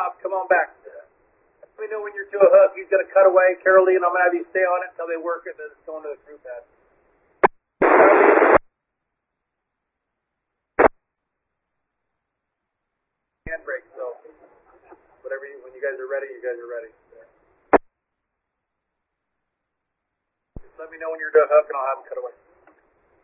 stop. Come on back. Let me know when you're to a hook. He's going to cut away. Caroline, I'm going to have you stay on it until they work it. Then it's going to the crew pad. Handbrake. So whatever when you guys are ready, you guys are ready. Just let me know when you're to a hook, and I'll have them cut away.